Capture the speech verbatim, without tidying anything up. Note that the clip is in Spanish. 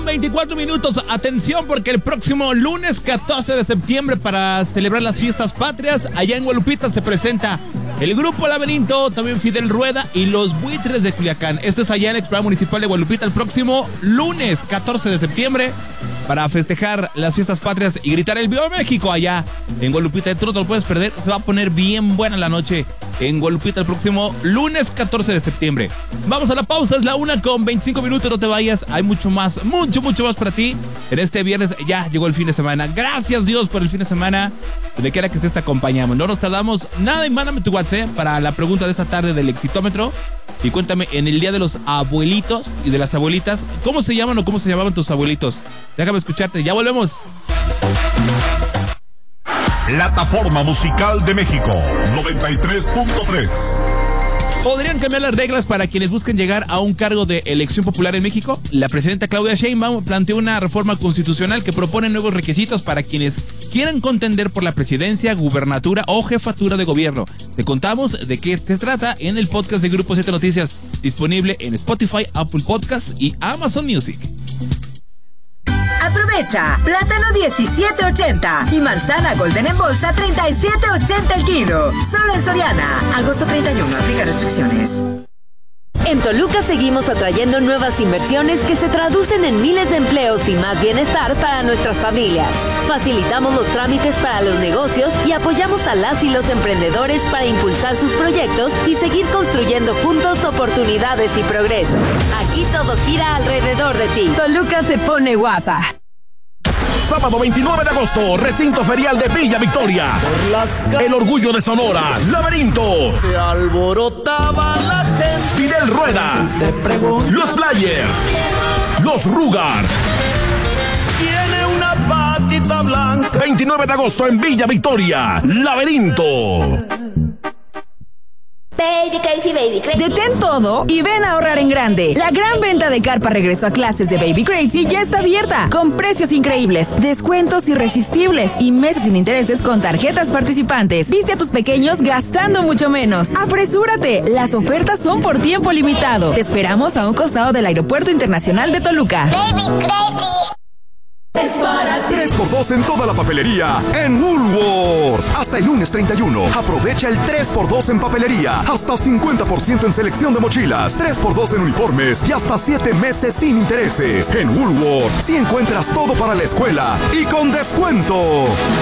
veinticuatro minutos. Atención, porque el próximo lunes catorce de septiembre, para celebrar las fiestas patrias, allá en Guadalupita se presenta el Grupo Laberinto, también Fidel Rueda y los Buitres de Culiacán. Esto es allá en la Explanada Municipal de Guadalupita el próximo lunes catorce de septiembre, para festejar las fiestas patrias y gritar el ¡Viva México! Allá en Guadalupita. Tú no te lo puedes perder, se va a poner bien buena la noche en Guadalupita el próximo lunes catorce de septiembre. Vamos a la pausa, es la una con veinticinco minutos, no te vayas, hay mucho más, mucho, mucho más para ti. En este viernes ya llegó el fin de semana, gracias Dios por el fin de semana, donde quiera que estés te acompañamos. No nos tardamos nada y mándame tu WhatsApp para la pregunta de esta tarde del Exitómetro. Y cuéntame, en el día de los abuelitos y de las abuelitas, ¿cómo se llaman o cómo se llamaban tus abuelitos? Déjame escucharte, ya volvemos. Plataforma Musical de México, noventa y tres punto tres. ¿Podrían cambiar las reglas para quienes busquen llegar a un cargo de elección popular en México? La presidenta Claudia Sheinbaum planteó una reforma constitucional que propone nuevos requisitos para quienes quieran contender por la presidencia, gubernatura o jefatura de gobierno. Te contamos de qué se trata en el podcast de Grupo siete Noticias, disponible en Spotify, Apple Podcasts y Amazon Music. Aprovecha, plátano diecisiete ochenta y manzana golden en bolsa treinta y siete ochenta el kilo. Solo en Soriana. Agosto treinta y uno, aplica restricciones. En Toluca seguimos atrayendo nuevas inversiones que se traducen en miles de empleos y más bienestar para nuestras familias. Facilitamos los trámites para los negocios y apoyamos a las y los emprendedores para impulsar sus proyectos y seguir construyendo juntos oportunidades y progreso. Aquí todo gira alrededor de ti. Toluca se pone guapa. Sábado veintinueve de agosto, recinto ferial de Villa Victoria. El orgullo de Sonora, Laberinto. Se alborotaba la gente. Fidel Rueda. Los Players. Los Rugar. Tiene una patita blanca. veintinueve de agosto en Villa Victoria, Laberinto. Baby Crazy, Baby Crazy. Detén todo y ven a ahorrar en grande. La gran venta de carpa regreso a clases de Baby Crazy ya está abierta, con precios increíbles, descuentos irresistibles y meses sin intereses con tarjetas participantes. Viste a tus pequeños gastando mucho menos. ¡Apresúrate! Las ofertas son por tiempo limitado. Te esperamos a un costado del Aeropuerto Internacional de Toluca. Baby Crazy. tres por dos en toda la papelería en Woolworth. Hasta el lunes treinta y uno. Aprovecha el tres por dos en papelería. Hasta cincuenta por ciento en selección de mochilas. tres por dos en uniformes y hasta siete meses sin intereses. En Woolworth, si encuentras todo para la escuela y con descuento.